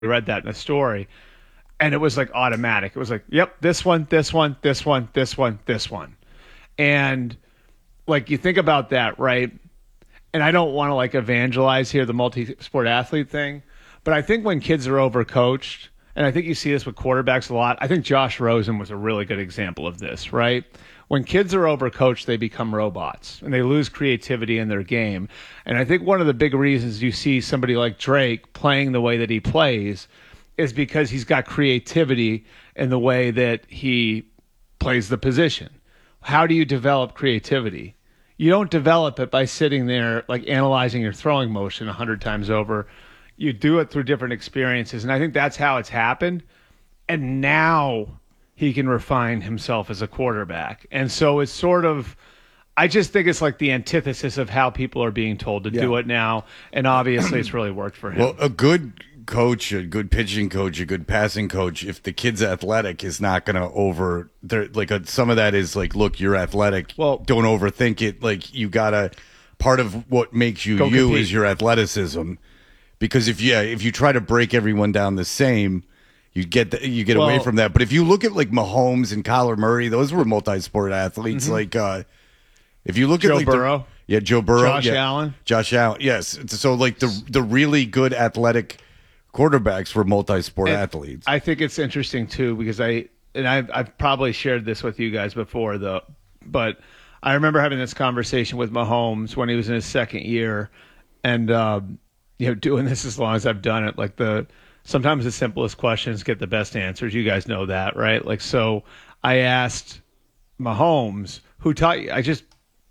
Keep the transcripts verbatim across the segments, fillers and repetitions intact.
read that in a story, and it was like automatic. It was like, yep, this one, this one, this one, this one, this one. And like you think about that, right? And I don't want to like evangelize here the multi-sport athlete thing, but I think when kids are overcoached, and I think you see this with quarterbacks a lot. I think Josh Rosen was a really good example of this, right? When kids are overcoached, they become robots and they lose creativity in their game. And I think one of the big reasons you see somebody like Drake playing the way that he plays is because he's got creativity in the way that he plays the position. How do you develop creativity? You don't develop it by sitting there like analyzing your throwing motion a hundred times over. You do it through different experiences. And I think that's how it's happened. And now he can refine himself as a quarterback. And so it's sort of, I just think it's like the antithesis of how people are being told to yeah. do it now. And obviously it's really worked for him. Well, a good coach, a good pitching coach, a good passing coach, if the kid's athletic, is not going to over, like a, some of that is like, look, you're athletic. Well, don't overthink it. Like you got to, part of what makes you you compete. Is your athleticism. Because if you, if you try to break everyone down the same, you get the, you get well, away from that. But if you look at like Mahomes and Kyler Murray, those were multi-sport athletes. Mm-hmm. Like uh, if you look Joe at like Burrow, the, yeah, Joe Burrow, Josh yeah, Allen, Josh Allen, yes. So like the the really good athletic quarterbacks were multi-sport and athletes. I think it's interesting too because I and I've I've probably shared this with you guys before though, but I remember having this conversation with Mahomes when he was in his second year, and. Um, You know, doing this as long as I've done it, like the sometimes the simplest questions get the best answers. You guys know that, right? Like, so I asked Mahomes, "Who taught you?" I just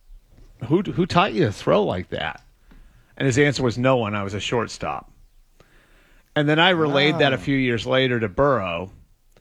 who who taught you to throw like that? And his answer was no one. I was a shortstop. And then I relayed wow. that a few years later to Burrow,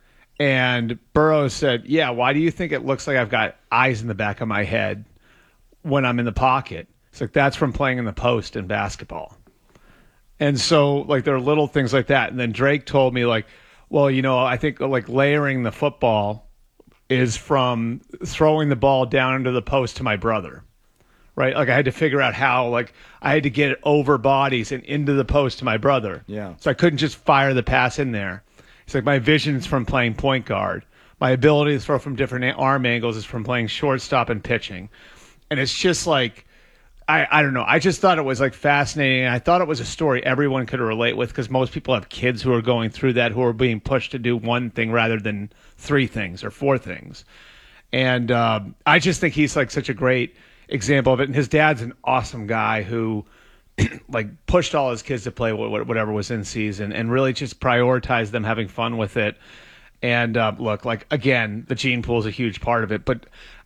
and Burrow said, "Yeah, why do you think it looks like I've got eyes in the back of my head when I'm in the pocket?" It's like that's from playing in the post in basketball. And so, like, there are little things like that. And then Drake told me, like, well, you know, I think, like, layering the football is from throwing the ball down into the post to my brother, right? Like, I had to figure out how, like, I had to get it over bodies and into the post to my brother. Yeah. So I couldn't just fire the pass in there. It's like my vision's from playing point guard. My ability to throw from different arm angles is from playing shortstop and pitching. And it's just like, I, I don't know. I just thought it was like fascinating. I thought it was a story everyone could relate with because most people have kids who are going through that, who are being pushed to do one thing rather than three things or four things. And um, I just think he's like such a great example of it. And his dad's an awesome guy who like pushed all his kids to play whatever was in season and really just prioritized them having fun with it. And uh, look, like, again, the gene pool is a huge part of it, but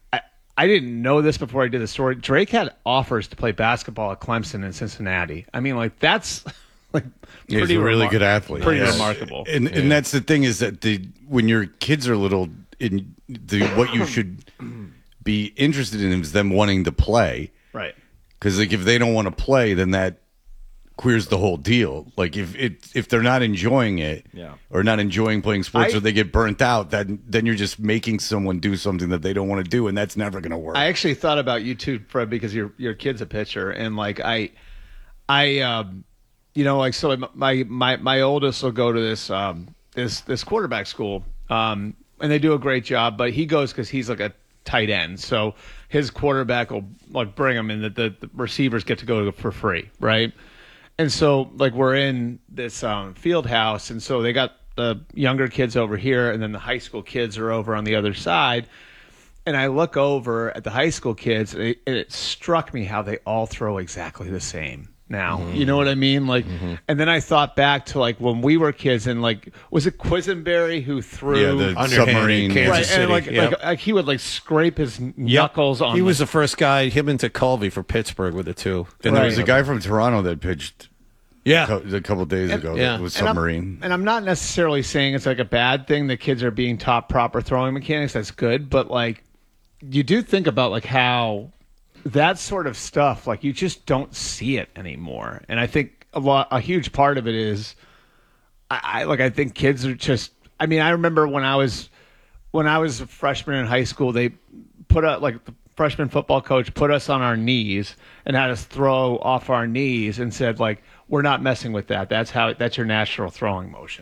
I didn't know this before I did the story. Drake had offers to play basketball at Clemson and Cincinnati. I mean, like, that's like yeah, he's a really remar- good athlete. Pretty yes. remarkable. And yeah. and that's the thing is that the when your kids are little, in the what you should be interested in is them wanting to play. Right. Because like if they don't want to play, then that queers the whole deal. Like if it if they're not enjoying it, yeah. or not enjoying playing sports, I, or they get burnt out, then then you're just making someone do something that they don't want to do, and that's never going to work. I actually thought about you too, Fred, because your your kid's a pitcher, and like I, I, um, you know, like so my my my oldest will go to this um this this quarterback school, um, and they do a great job, but he goes because he's like a tight end, so his quarterback will like bring him in. That the, the receivers get to go for free, right? And so, like, we're in this um, field house, and so they got the younger kids over here, and then the high school kids are over on the other side. And I look over at the high school kids, and it, and it struck me how they all throw exactly the same now. Mm-hmm. You know what I mean? Like, mm-hmm. And then I thought back to, like, when we were kids, and, like, was it Quisenberry who threw? Yeah, the submarine. Kansas right, City. and, like, Yep. like, like, he would, like, scrape his knuckles yep. on He was the, the first guy, him and Colby for Pittsburgh with the two. Then right. there was a guy from Toronto that pitched yeah. a couple days and, ago yeah. that was and submarine. I'm, and I'm not necessarily saying it's, like, a bad thing that kids are being taught proper throwing mechanics. That's good, but, like, you do think about, like, how that sort of stuff, like, you just don't see it anymore. And I think a lot, a huge part of it is, I, I like, I think kids are just, I mean, I remember when I was, when I was a freshman in high school, they put out, like, the freshman football coach put us on our knees and had us throw off our knees and said, like, we're not messing with that. That's how that's your natural throwing motion.